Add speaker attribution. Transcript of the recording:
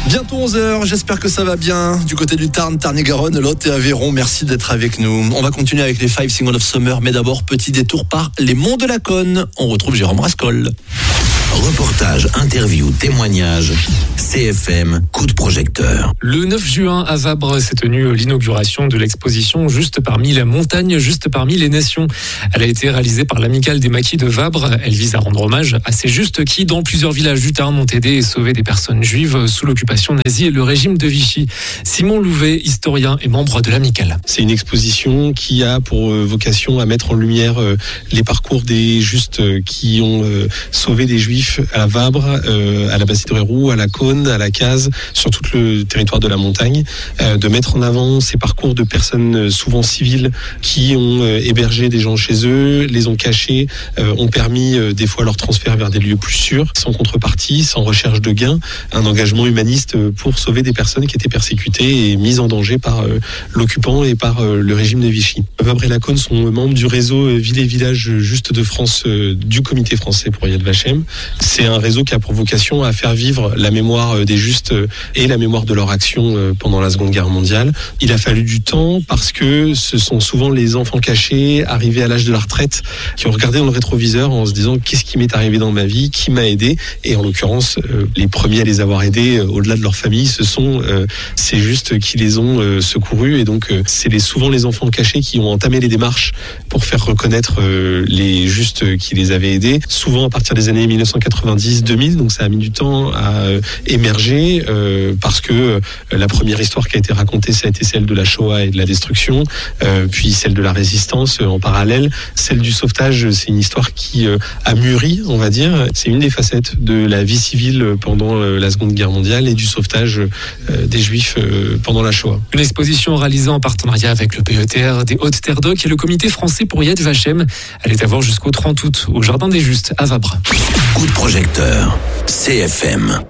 Speaker 1: Bientôt 11h, j'espère que ça va bien du côté du Tarn, Tarn-et-Garonne, Lot et Aveyron. Merci d'être avec nous. On va continuer avec les 5 Singles of Summer, mais d'abord petit détour par les Monts de la Cône. On retrouve Jérôme Rascol.
Speaker 2: Reportage, interview, témoignage, CFM, coup de projecteur.
Speaker 3: Le 9 juin à Vabre s'est tenue l'inauguration de l'exposition Juste parmi la montagne, juste parmi les nations. Elle a été réalisée par l'Amicale des Maquis de Vabre. Elle vise à rendre hommage à ces justes qui, dans plusieurs villages du Tarn, ont aidé et sauvé des personnes juives sous l'occupation nazie et le régime de Vichy. Simon Louvet, historien et membre de l'Amicale.
Speaker 4: C'est une exposition qui a pour vocation à mettre en lumière les parcours des justes qui ont sauvé des juifs à Vabre, à la Basse-Hydrérou, à la Cône, à la Case, sur tout le territoire de la montagne, de mettre en avant ces parcours de personnes souvent civiles qui ont hébergé des gens chez eux, les ont cachés, ont permis des fois leur transfert vers des lieux plus sûrs, sans contrepartie, sans recherche de gains, un engagement humaniste pour sauver des personnes qui étaient persécutées et mises en danger par l'occupant et par le régime de Vichy. Vabre et la Cône sont membres du réseau Villes et Villages Justes de France du Comité français pour Yad Vashem. C'est un réseau qui a pour vocation à faire vivre la mémoire des justes et la mémoire de leur action pendant la Seconde Guerre mondiale. Il a fallu du temps parce que ce sont souvent les enfants cachés, arrivés à l'âge de la retraite, qui ont regardé dans le rétroviseur en se disant qu'est-ce qui m'est arrivé dans ma vie, qui m'a aidé. Et en l'occurrence, les premiers à les avoir aidés, au-delà de leur famille, ce sont ces justes qui les ont secourus. Et donc, c'est souvent les enfants cachés qui ont entamé les démarches pour faire reconnaître les justes qui les avaient aidés. Souvent à partir des années 1990-2000, donc ça a mis du temps à émerger parce que la première histoire qui a été racontée, ça a été celle de la Shoah et de la destruction, puis celle de la résistance en parallèle. Celle du sauvetage, c'est une histoire qui a mûri, on va dire. C'est une des facettes de la vie civile pendant la Seconde Guerre mondiale et du sauvetage des Juifs pendant la Shoah.
Speaker 3: Une exposition réalisée en partenariat avec le PETR des Hautes-Terres d'Oc et le Comité français pour Yad Vashem. Elle est à voir jusqu'au 30 août au Jardin des Justes à Vabre.
Speaker 2: Coup de projecteur, CFM.